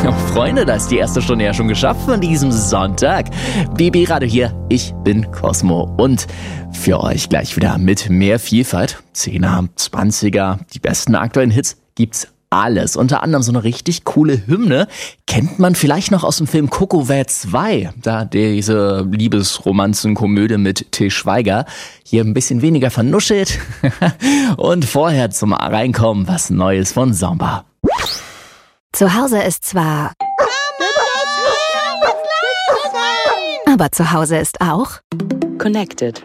Freunde, da ist die erste Stunde ja schon geschafft von diesem Sonntag. BB Radio hier, ich bin Cosmo und für euch gleich wieder mit mehr Vielfalt. 10er, 20er, die besten aktuellen Hits gibt's alles. Unter anderem so eine richtig coole Hymne. Kennt man vielleicht noch aus dem Film Coco Vert 2. Da diese Liebesromanzenkomödie mit Til Schweiger. Hier ein bisschen weniger vernuschelt. Und vorher zum Reinkommen was Neues von Samba. Zu Hause ist zwar... Aber zu Hause ist auch... Connected.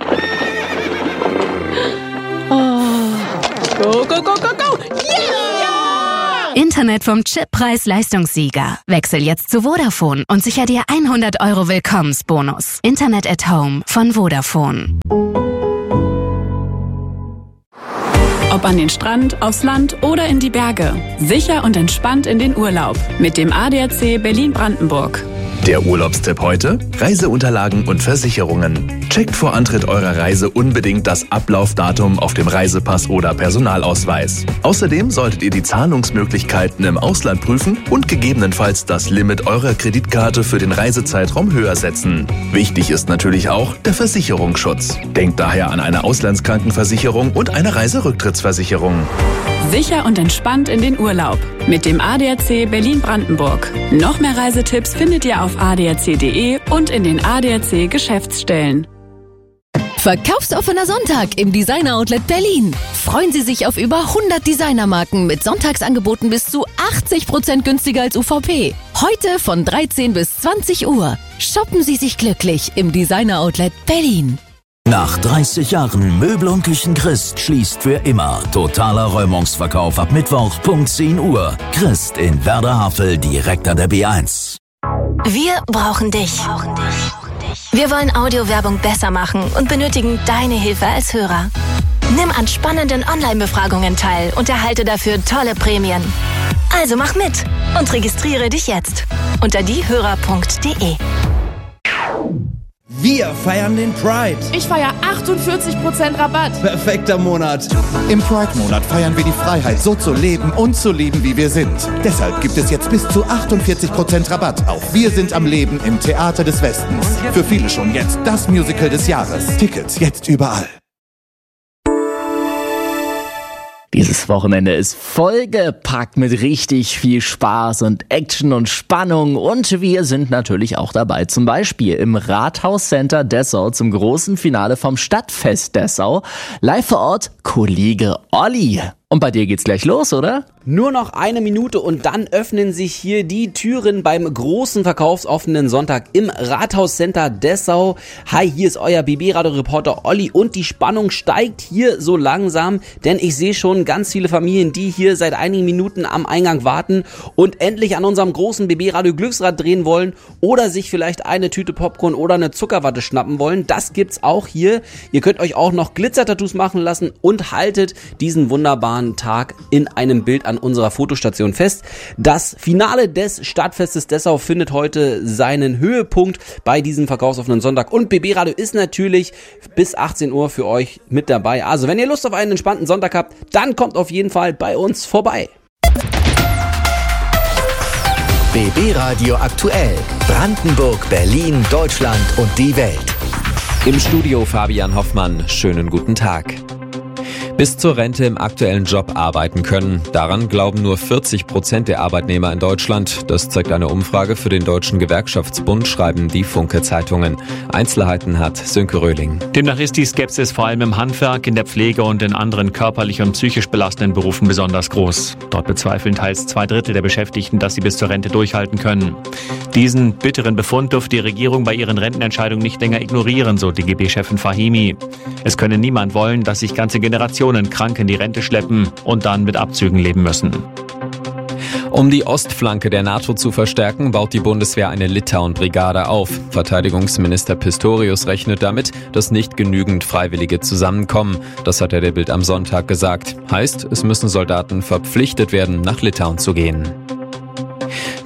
Oh. Go, go, go, go, go! Yeah! Internet vom Chip-Preis-Leistungssieger. Wechsel jetzt zu Vodafone und sicher dir 100 € Willkommensbonus. Internet at Home von Vodafone. Ob an den Strand, aufs Land oder in die Berge. Sicher und entspannt in den Urlaub. Mit dem ADAC Berlin-Brandenburg. Der Urlaubstipp heute? Reiseunterlagen und Versicherungen. Checkt vor Antritt eurer Reise unbedingt das Ablaufdatum auf dem Reisepass oder Personalausweis. Außerdem solltet ihr die Zahlungsmöglichkeiten im Ausland prüfen und gegebenenfalls das Limit eurer Kreditkarte für den Reisezeitraum höher setzen. Wichtig ist natürlich auch der Versicherungsschutz. Denkt daher an eine Auslandskrankenversicherung und eine Reiserücktrittsversicherung. Sicher und entspannt in den Urlaub. Mit dem ADAC Berlin-Brandenburg. Noch mehr Reisetipps findet ihr auf adac.de und in den ADAC Geschäftsstellen. Verkaufsoffener Sonntag im Designer Outlet Berlin. Freuen Sie sich auf über 100 Designermarken mit Sonntagsangeboten bis zu 80% günstiger als UVP. Heute von 13 bis 20 Uhr. Shoppen Sie sich glücklich im Designer Outlet Berlin. Nach 30 Jahren Möbel und Küchen Christ schließt für immer. Totaler Räumungsverkauf ab Mittwoch, Punkt 10 Uhr. Christ in Werder-Havel, direkt an der B1. Wir brauchen dich. Wir wollen Audiowerbung besser machen und benötigen deine Hilfe als Hörer. Nimm an spannenden Online-Befragungen teil und erhalte dafür tolle Prämien. Also mach mit und registriere dich jetzt unter diehörer.de. Wir feiern den Pride. Ich feiere 48% Rabatt. Perfekter Monat. Im Pride-Monat feiern wir die Freiheit, so zu leben und zu lieben, wie wir sind. Deshalb gibt es jetzt bis zu 48% Rabatt auf Wir sind am Leben im Theater des Westens. Für viele schon jetzt das Musical des Jahres. Tickets jetzt überall. Dieses Wochenende ist vollgepackt mit richtig viel Spaß und Action und Spannung und wir sind natürlich auch dabei, zum Beispiel im Rathauscenter Dessau zum großen Finale vom Stadtfest Dessau. Live vor Ort Kollege Olli. Und bei dir geht's gleich los, oder? Nur noch eine Minute und dann öffnen sich hier die Türen beim großen verkaufsoffenen Sonntag im Rathauscenter Dessau. Hi, hier ist euer BB-Radio-Reporter Olli und die Spannung steigt hier so langsam, denn ich sehe schon ganz viele Familien, die hier seit einigen Minuten am Eingang warten und endlich an unserem großen BB-Radio-Glücksrad drehen wollen oder sich vielleicht eine Tüte Popcorn oder eine Zuckerwatte schnappen wollen. Das gibt's auch hier. Ihr könnt euch auch noch Glitzertattoos machen lassen und haltet diesen wunderbaren Tag in einem Bild an unserer Fotostation fest. Das Finale des Stadtfestes Dessau findet heute seinen Höhepunkt bei diesem verkaufsoffenen Sonntag und BB Radio ist natürlich bis 18 Uhr für euch mit dabei. Also wenn ihr Lust auf einen entspannten Sonntag habt, dann kommt auf jeden Fall bei uns vorbei. BB Radio aktuell. Brandenburg, Berlin, Deutschland und die Welt. Im Studio Fabian Hoffmann. Schönen guten Tag. Bis zur Rente im aktuellen Job arbeiten können. Daran glauben nur 40% der Arbeitnehmer in Deutschland. Das zeigt eine Umfrage für den Deutschen Gewerkschaftsbund, schreiben die Funke-Zeitungen. Einzelheiten hat Sönke Röhling. Demnach ist die Skepsis vor allem im Handwerk, in der Pflege und in anderen körperlich und psychisch belastenden Berufen besonders groß. Dort bezweifeln teils 2/3 der Beschäftigten, dass sie bis zur Rente durchhalten können. Diesen bitteren Befund dürfte die Regierung bei ihren Rentenentscheidungen nicht länger ignorieren, so DGB-Chefin Fahimi. Es könne niemand wollen, dass sich ganze Generationen krank in die Rente schleppen und dann mit Abzügen leben müssen. Um die Ostflanke der NATO zu verstärken, baut die Bundeswehr eine Litauen-Brigade auf. Verteidigungsminister Pistorius rechnet damit, dass nicht genügend Freiwillige zusammenkommen. Das hat er der Bild am Sonntag gesagt. Heißt, es müssen Soldaten verpflichtet werden, nach Litauen zu gehen.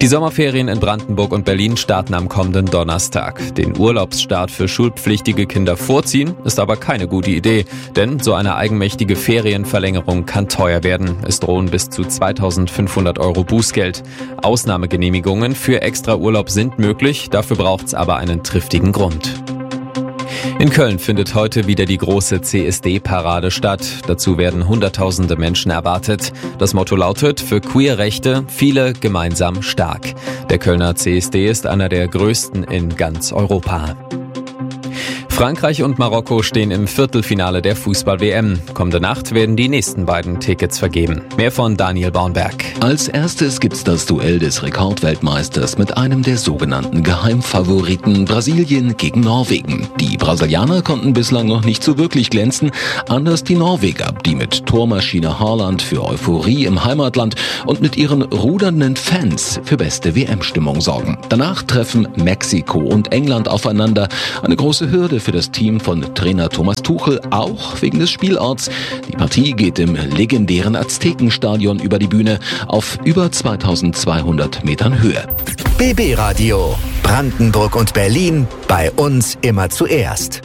Die Sommerferien in Brandenburg und Berlin starten am kommenden Donnerstag. Den Urlaubsstart für schulpflichtige Kinder vorziehen ist aber keine gute Idee, denn so eine eigenmächtige Ferienverlängerung kann teuer werden. Es drohen bis zu 2.500 € Bußgeld. Ausnahmegenehmigungen für Extraurlaub sind möglich, dafür braucht's aber einen triftigen Grund. In Köln findet heute wieder die große CSD-Parade statt. Dazu werden Hunderttausende Menschen erwartet. Das Motto lautet: für Queerrechte, viele gemeinsam stark. Der Kölner CSD ist einer der größten in ganz Europa. Frankreich und Marokko stehen im Viertelfinale der Fußball-WM. Kommende Nacht werden die nächsten beiden Tickets vergeben. Mehr von Daniel Baunberg. Als erstes gibt's das Duell des Rekordweltmeisters mit einem der sogenannten Geheimfavoriten Brasilien gegen Norwegen. Die Brasilianer konnten bislang noch nicht so wirklich glänzen, anders die Norweger, die mit Tormaschine Haaland für Euphorie im Heimatland und mit ihren rudernden Fans für beste WM-Stimmung sorgen. Danach treffen Mexiko und England aufeinander. Eine große Hürde für das Team von Trainer Thomas Tuchel, auch wegen des Spielorts. Die Partie geht im legendären Aztekenstadion über die Bühne auf über 2200 Metern Höhe. BB Radio. Brandenburg und Berlin. Bei uns immer zuerst.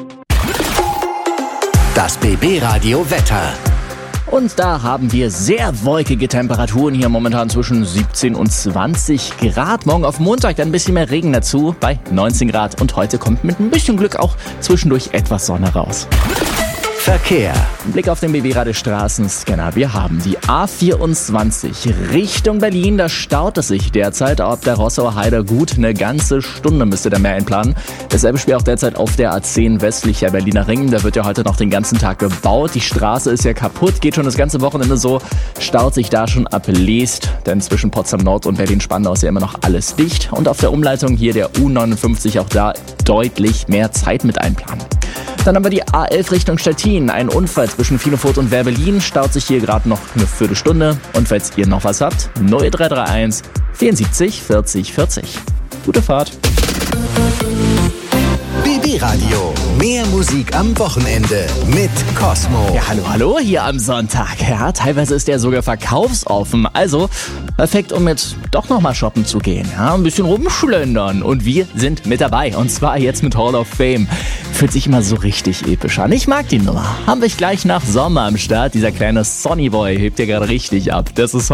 Das BB Radio Wetter. Und da haben wir sehr wolkige Temperaturen hier momentan zwischen 17 und 20 Grad. Morgen auf Montag dann ein bisschen mehr Regen dazu bei 19 Grad. Und heute kommt mit ein bisschen Glück auch zwischendurch etwas Sonne raus. Verkehr. Ein Blick auf den BB-Radio Straßenscanner. Wir haben die A24 Richtung Berlin. Da staut es sich derzeit ab der Rossauer Heide gut eine ganze Stunde müsste der mehr einplanen. Dasselbe Spiel auch derzeit auf der A10 westlicher Berliner Ring. Da wird ja heute noch den ganzen Tag gebaut. Die Straße ist ja kaputt, geht schon das ganze Wochenende so. Staut sich da schon ab Leest, denn zwischen Potsdam Nord und Berlin-Spandau ist ja immer noch alles dicht. Und auf der Umleitung hier der U59 auch da deutlich mehr Zeit mit einplanen. Dann haben wir die A11 Richtung Stettin. Ein Unfall zwischen Vielefurt und Werbelin staut sich hier gerade noch eine Viertelstunde. Und falls ihr noch was habt, 0331 74 40 40. Gute Fahrt. BB Radio. Mehr Musik am Wochenende mit Cosmo. Ja, hallo, hier am Sonntag. Ja, teilweise ist der sogar verkaufsoffen. Also perfekt, um jetzt doch nochmal shoppen zu gehen. Ja, ein bisschen rumschlendern. Und wir sind mit dabei. Und zwar jetzt mit Hall of Fame. Fühlt sich immer so richtig episch an. Ich mag die Nummer. Haben wir gleich nach Sommer am Start. Dieser kleine Sonny Boy hebt hier gerade richtig ab. Das ist